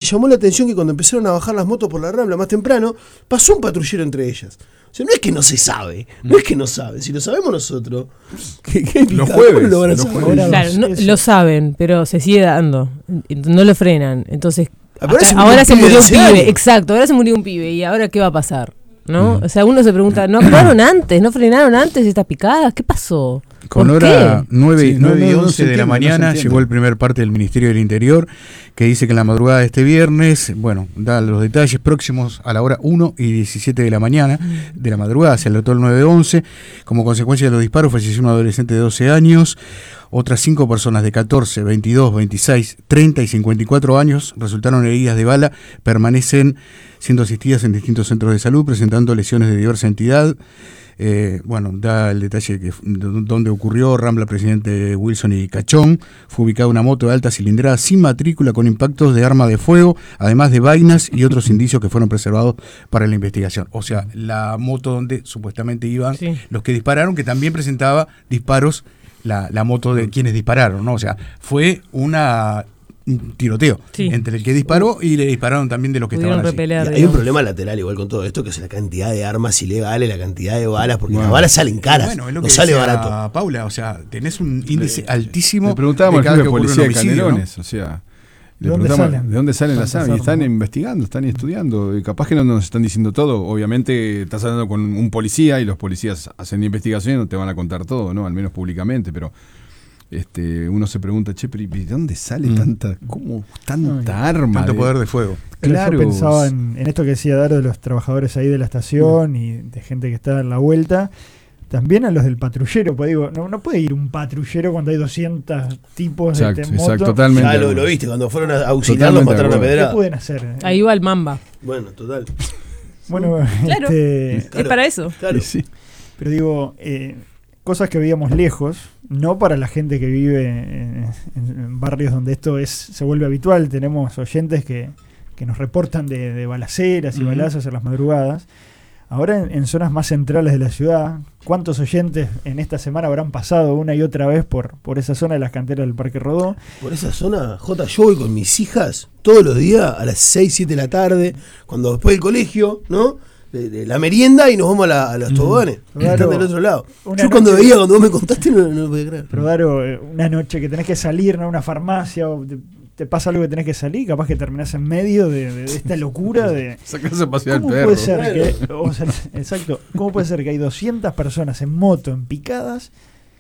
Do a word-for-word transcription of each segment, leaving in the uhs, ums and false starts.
llamó la atención que cuando empezaron a bajar las motos por la Rambla más temprano, pasó un patrullero entre ellas. O sea, no es que no se sabe, no es que no saben, si lo sabemos nosotros, ¿qué, qué los jueves, lo van a los saber? jueves. Claro, no, lo saben, pero se sigue dando, no lo frenan, entonces Ahora, hasta, se ahora se murió un pibe, años. exacto, ahora se murió un pibe, y ahora qué va a pasar, ¿no? Mm. O sea, uno se pregunta, ¿no actuaron antes, no frenaron antes estas picadas? ¿Qué pasó? Con hora nueve sí, y no, no, once no de la mañana no llegó el primer parte del Ministerio del Interior, que dice que en la madrugada de este viernes, bueno, da los detalles próximos a la hora una y diecisiete de la mañana, de la madrugada, se alertó el nueve once, como consecuencia de los disparos falleció un adolescente de doce años, otras cinco personas de catorce, veintidós, veintiséis, treinta y cincuenta y cuatro años resultaron heridas de bala, permanecen siendo asistidas en distintos centros de salud, presentando lesiones de diversa entidad. Eh, bueno, da el detalle de dónde ocurrió, Rambla Presidente Wilson y Cachón. Fue ubicada una moto de alta cilindrada sin matrícula con impactos de arma de fuego, además de vainas y otros indicios que fueron preservados para la investigación. O sea, la moto donde supuestamente iban sí. los que dispararon, que también presentaba disparos, la, la moto de quienes dispararon, ¿no? O sea, fue una... un tiroteo sí. entre el que disparó y le dispararon también de los que Pudieron estaban repeler, allí. Hay un problema lateral igual con todo esto, que es la cantidad de armas ilegales, la cantidad de balas, porque bueno, las balas salen caras, bueno, es lo no que sale barato. Paula, o sea, tenés un índice le, altísimo. Le preguntábamos al policía de Canelones, ¿no? O sea, ¿de dónde salen? ¿De dónde salen las armas? Y están investigando, están estudiando. Y capaz que no nos están diciendo todo. Obviamente estás hablando con un policía y los policías hacen investigación y no te van a contar todo, ¿no? Al menos públicamente, pero este uno se pregunta, che, pero ¿de dónde sale mm. tanta, cómo, tanta Ay, arma? Tanto de, poder de fuego. Claro. Yo pensaba en, en esto que decía Daro de los trabajadores ahí de la estación mm. y de gente que está en la vuelta. También a los del patrullero, pues digo, no, no puede ir un patrullero cuando hay doscientos tipos exacto, de moto. Exacto, totalmente. Ya lo, lo viste, cuando fueron a auxiliar los mataron a pedrada. ¿Qué pueden hacer? Ahí va el Mamba. Bueno, total. Bueno, claro, este, claro, es para eso. Claro. Sí. Pero digo, eh, cosas que veíamos lejos, no para la gente que vive en, en barrios donde esto es se vuelve habitual. Tenemos oyentes que, que nos reportan de, de balaceras y uh-huh. balazos en las madrugadas. Ahora en, en zonas más centrales de la ciudad, ¿cuántos oyentes en esta semana habrán pasado una y otra vez por, por esa zona de las canteras del Parque Rodó? Por esa zona, J, yo voy con mis hijas todos los días a las seis, siete de la tarde, cuando después del colegio, ¿no? De, de la merienda y nos vamos a, la, a los toboganes, mm. que están del otro lado. Yo noche, cuando veía, cuando vos me contaste, no, no lo podía creer. Pero Daro, una noche que tenés que salir, ¿no? A una farmacia, o te, te pasa algo que tenés que salir, capaz que terminás en medio de, de, de esta locura de... Sacarse a pasear al ¿Cómo perro. Puede ser que, o sea, exacto, ¿cómo puede ser que hay doscientas personas en moto, en picadas,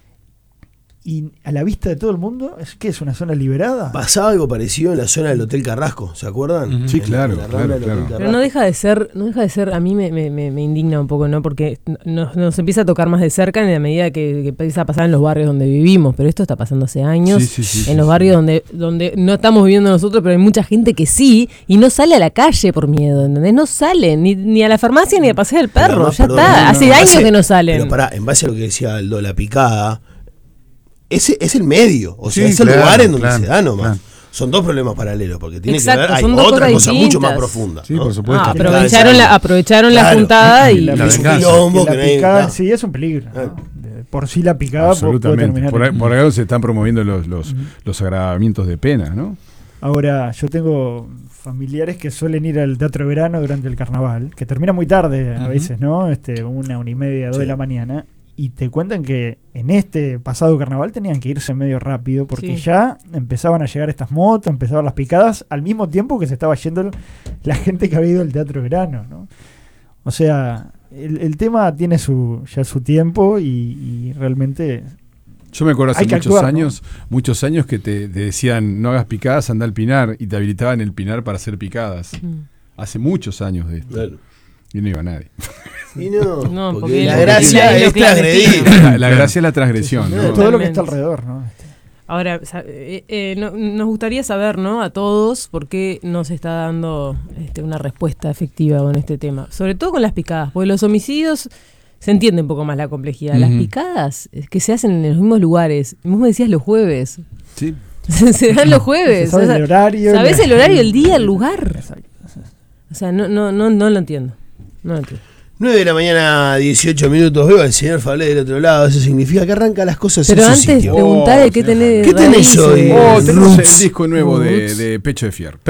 y a la vista de todo el mundo, ¿es que es una zona liberada? Pasaba algo parecido en la zona del Hotel Carrasco, ¿se acuerdan? Uh-huh. Sí, en claro, la, en claro, claro. Pero no deja de ser, no deja de ser, a mí me, me, me indigna un poco, ¿no? Porque nos, nos empieza a tocar más de cerca en la medida que, que empieza a pasar en los barrios donde vivimos, pero esto está pasando hace años, sí, sí, sí, en sí, los sí. barrios donde, donde no estamos viviendo nosotros, pero hay mucha gente que sí, y no sale a la calle por miedo, ¿entendés? No salen, ni, ni a la farmacia ni a pasear el perro, además, ya perdón, está, no, hace no, años base, que no salen. Pero pará, en base a lo que decía Aldo, la picada, ese es el medio, o sea, sí, es el claro, lugar en donde claro, se da nomás. Claro. Son dos problemas paralelos, porque tiene Exacto, que haber, hay cosas otra cosa distintas. mucho más profunda. Sí, ¿no? por supuesto. Ah, aprovecharon la, aprovecharon claro. la juntada y la, la venganza. quilombo, la que nadie, picada, no. sí, es un peligro. ¿no? De, por sí la picada absolutamente. puede terminar. Por, en... por ahí se están promoviendo los, los, uh-huh. los agravamientos de pena, ¿no? Ahora, yo tengo familiares que suelen ir al teatro de verano durante el carnaval, que termina muy tarde a uh-huh. veces, ¿no? Este, una, una y media, dos sí. de la mañana. Y te cuentan que en este pasado carnaval tenían que irse medio rápido porque sí. ya empezaban a llegar estas motos, empezaban las picadas al mismo tiempo que se estaba yendo la gente que había ido al teatro de verano, ¿no? O sea, el, el tema tiene su ya su tiempo y, y realmente... Yo me acuerdo hace muchos actuar, años, ¿no? muchos años que te, te decían no hagas picadas, anda al pinar y te habilitaban el pinar para hacer picadas. Mm. Hace muchos años de esto. Claro. Y no iba nadie. Y no, no porque, porque la la gracia es transgredir. La, la gracia es la transgresión. Sí, sí, ¿no? todo Totalmente. Lo que está alrededor, ¿no? Ahora, eh, eh, no, nos gustaría saber, ¿no? A todos, por qué no se está dando este, una respuesta efectiva con este tema. Sobre todo con las picadas, porque los homicidios se entiende un poco más la complejidad. Uh-huh. Las picadas es que se hacen en los mismos lugares. Vos me decías los jueves. Sí. Se dan los jueves. ¿Sabes el horario? ¿Sabés el horario, el día, el lugar? O sea, no, no, no, no lo entiendo. No lo entiendo. nueve de la mañana, dieciocho minutos. Veo al señor Fablé del otro lado. Eso significa que arranca las cosas Pero en su antes sitio. preguntarle oh, qué tenés. ¿Qué tenés hoy? Oh, tenemos el disco nuevo de, de Pecho de Fierro.